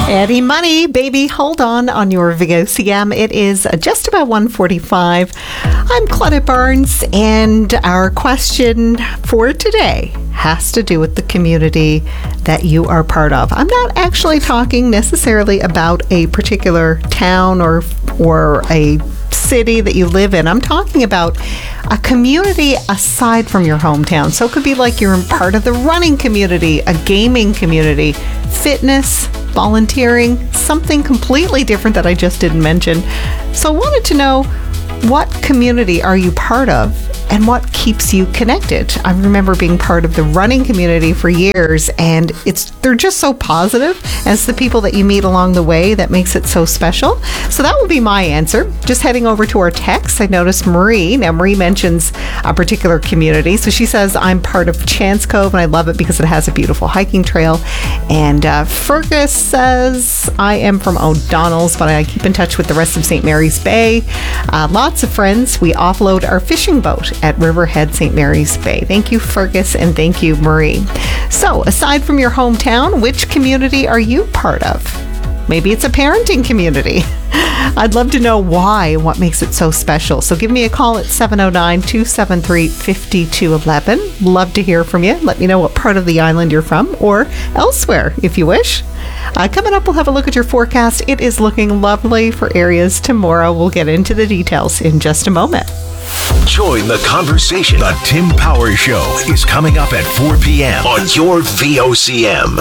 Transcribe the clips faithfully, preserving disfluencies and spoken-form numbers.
Eddie Money, baby, hold on on your V O C M. It is just about one forty-five. I'm Claudette Barnes, and our question for today has to do with the community that you are part of. I'm not actually talking necessarily about a particular town or or a city that you live in. I'm talking about a community aside from your hometown. So it could be like you're part of the running community, a gaming community, fitness, volunteering, something completely different that I just didn't mention. So I wanted to know, what community are you part of and what keeps you connected? I remember being part of the running community for years, and it's they're just so positive, and it's the people that you meet along the way that makes it so special. So that would be my answer. Just heading over to our text, I noticed Marie. Now, Marie mentions a particular community. So she says, I'm part of Chance Cove, and I love it because it has a beautiful hiking trail. And uh, Fergus says, I am from O'Donnell's, but I keep in touch with the rest of Saint Mary's Bay. Uh, lots of friends. We offload our fishing boat at Riverhead, Saint Mary's Bay. Thank you, Fergus, and thank you, Marie. So, aside from your hometown, which community are you part of? Maybe it's a parenting community. I'd love to know why and what makes it so special. So give me a call at seven oh nine, two seven three, five two one one. Love to hear from you. Let me know what part of the island you're from, or elsewhere if you wish. Uh, coming up, we'll have a look at your forecast. It is looking lovely for areas tomorrow. We'll get into the details in just a moment. Join the conversation. The Tim Power Show is coming up at four p.m. on your V O C M.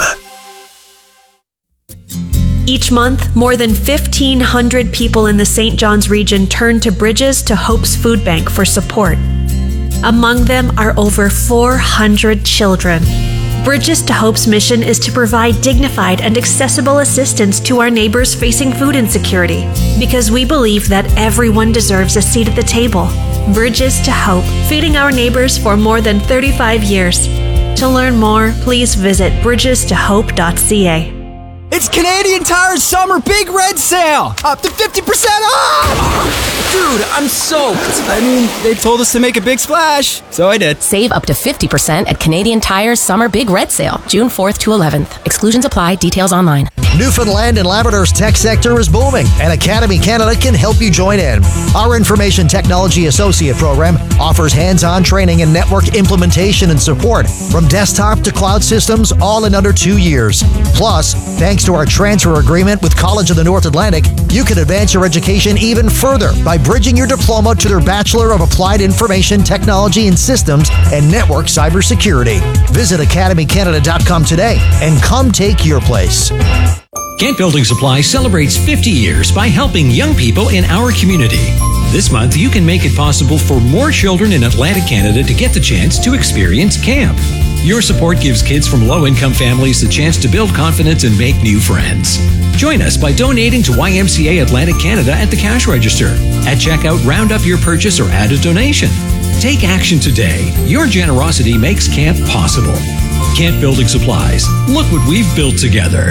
Each month, more than fifteen hundred people in the Saint John's region turn to Bridges to Hope's Food Bank for support. Among them are over four hundred children. Bridges to Hope's mission is to provide dignified and accessible assistance to our neighbors facing food insecurity, because we believe that everyone deserves a seat at the table. Bridges to Hope, feeding our neighbors for more than thirty-five years. To learn more, please visit bridges to hope dot c a. It's Canadian Tire's Summer Big Red Sale! Up to fifty percent off! Dude, I'm soaked. I mean, they told us to make a big splash, so I did. Save up to fifty percent at Canadian Tire's Summer Big Red Sale, June fourth to eleventh. Exclusions apply. Details online. Newfoundland and Labrador's tech sector is booming, and Academy Canada can help you join in. Our Information Technology Associate program offers hands-on training and network implementation and support from desktop to cloud systems, all in under two years. Plus, thanks to our transfer agreement with College of the North Atlantic, you can advance your education even further by bridging your diploma to their Bachelor of Applied Information Technology and Systems and Network Cybersecurity. Visit academy canada dot com today and come take your place. Kent Building Supply celebrates fifty years by helping young people in our community. This month, you can make it possible for more children in Atlantic Canada to get the chance to experience camp. Your support gives kids from low-income families the chance to build confidence and make new friends. Join us by donating to Y M C A Atlantic Canada at the cash register. At checkout, round up your purchase or add a donation. Take action today. Your generosity makes camp possible. Kent Building Supplies. Look what we've built together.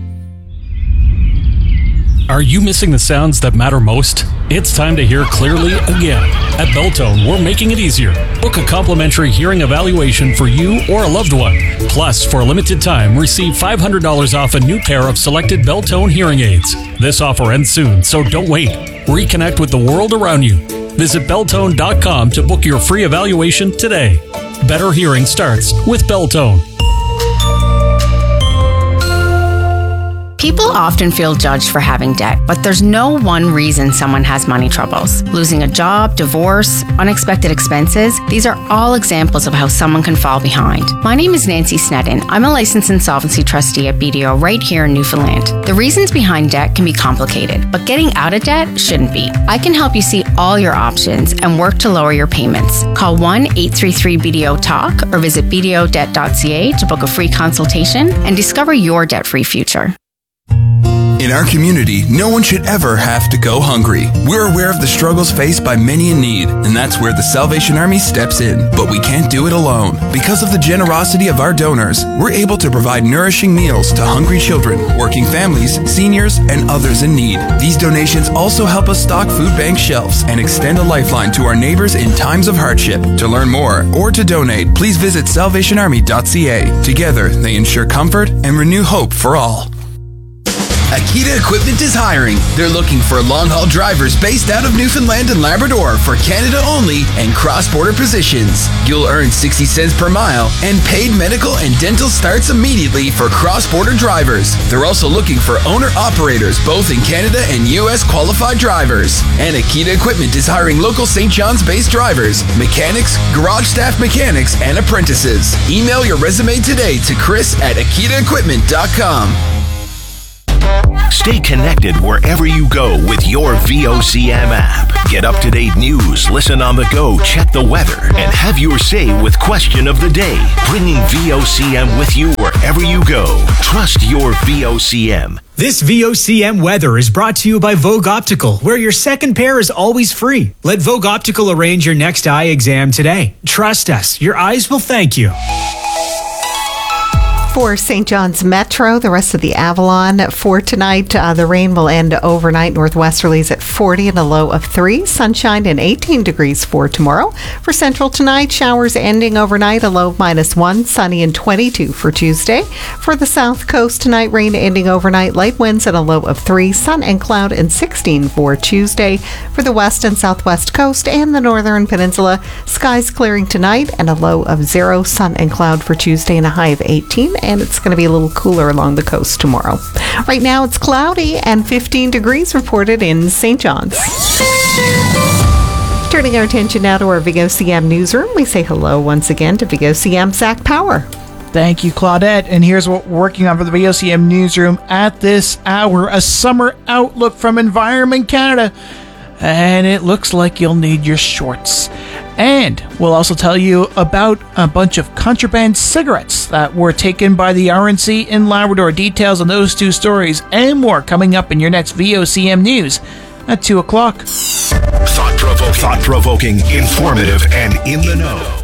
Are you missing the sounds that matter most? It's time to hear clearly again. At Beltone, we're making it easier. Book a complimentary hearing evaluation for you or a loved one. Plus, for a limited time, receive five hundred dollars off a new pair of selected Beltone hearing aids. This offer ends soon, so don't wait. Reconnect with the world around you. Visit beltone dot com to book your free evaluation today. Better hearing starts with Beltone. People often feel judged for having debt, but there's no one reason someone has money troubles. Losing a job, divorce, unexpected expenses, these are all examples of how someone can fall behind. My name is Nancy Snedden. I'm a licensed insolvency trustee at B D O right here in Newfoundland. The reasons behind debt can be complicated, but getting out of debt shouldn't be. I can help you see all your options and work to lower your payments. Call one eight three three B D O talk or visit b d o debt dot c a to book a free consultation and discover your debt-free future. In our community, no one should ever have to go hungry. We're aware of the struggles faced by many in need, and that's where the Salvation Army steps in. But we can't do it alone. Because of the generosity of our donors, we're able to provide nourishing meals to hungry children, working families, seniors, and others in need. These donations also help us stock food bank shelves and extend a lifeline to our neighbors in times of hardship. To learn more or to donate, please visit salvation army dot c a. Together, they ensure comfort and renew hope for all. Akita Equipment is hiring. They're looking for long-haul drivers based out of Newfoundland and Labrador for Canada only and cross-border positions. You'll earn sixty cents per mile, and paid medical and dental starts immediately for cross-border drivers. They're also looking for owner-operators both in Canada and U S qualified drivers. And Akita Equipment is hiring local Saint John's-based drivers, mechanics, garage staff mechanics, and apprentices. Email your resume today to Chris at akita equipment dot com. Stay connected wherever you go with your V O C M app. Get up-to-date news, listen on the go, check the weather, and have your say with Question of the Day. Bringing V O C M with you wherever you go. Trust your V O C M. This V O C M weather is brought to you by Vogue Optical, where your second pair is always free. Let Vogue Optical arrange your next eye exam today. Trust us, your eyes will thank you. For Saint John's Metro, the rest of the Avalon, for tonight, uh, the rain will end overnight. Northwesterlies at forty and a low of three. Sunshine and eighteen degrees for tomorrow. For Central tonight, showers ending overnight, a low of minus one. Sunny and twenty-two for Tuesday. For the South Coast tonight, rain ending overnight. Light winds and a low of three. Sun and cloud and sixteen for Tuesday. For the West and Southwest Coast and the Northern Peninsula, skies clearing tonight and a low of zero. Sun and cloud for Tuesday and a high of eighteen. And it's going to be a little cooler along the coast tomorrow. Right now it's cloudy and fifteen degrees reported in Saint John's. Turning our attention now to our V O C M newsroom, we say hello once again to V O C M Zach Power. Thank you, Claudette. And here's what we're working on for the V O C M newsroom at this hour. A summer outlook from Environment Canada. And it looks like you'll need your shorts. And we'll also tell you about a bunch of contraband cigarettes that were taken by the R N C in Labrador. Details on those two stories and more coming up in your next V O C M News at two o'clock. Thought-provoking, thought-provoking, informative, and in the know.